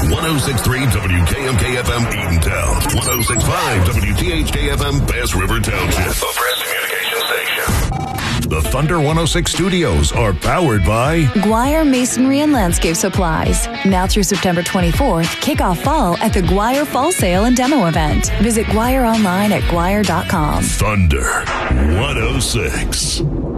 106.3 WKMK-FM Edentown. 106.5 WTHK-FM Bass River Township. The Press Communication Station. The Thunder 106 studios are powered by Guire Masonry and Landscape Supplies. Now through September 24th, kick off fall at the Guire Fall Sale and Demo Event. Visit Guire online at guire.com. Thunder 106.